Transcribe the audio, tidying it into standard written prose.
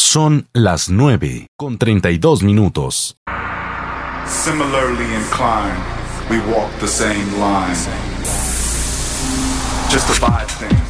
Son las 9:32. Similarly inclined, we walk the same line. Just to buy things.